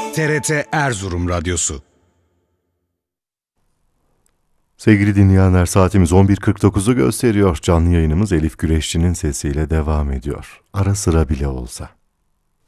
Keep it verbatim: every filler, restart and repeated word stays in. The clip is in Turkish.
T R T Erzurum Radyosu. Sevgili dinleyenler, saatimiz on bir kırk dokuzu gösteriyor. Canlı yayınımız Elif Güreşçi'nin sesiyle devam ediyor. Ara sıra bile olsa.